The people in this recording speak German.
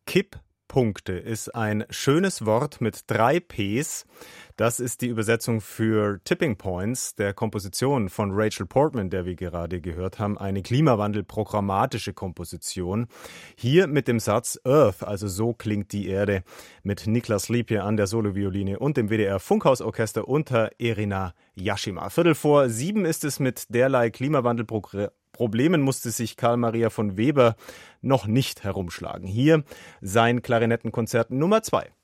Kipppunkte ist ein schönes Wort mit 3 Ps. Das ist die Übersetzung für Tipping Points der Komposition von Rachel Portman, der wir gerade gehört haben. Eine Klimawandel-programmatische Komposition. Hier mit dem Satz Earth, also so klingt die Erde, mit Niklas Liebje an der Solovioline und dem WDR Funkhausorchester unter Irina Yashima. 6:45 ist es mit derlei Klimawandelproblemen musste sich Karl Maria von Weber noch nicht herumschlagen. Hier sein Klarinettenkonzert Nummer 2.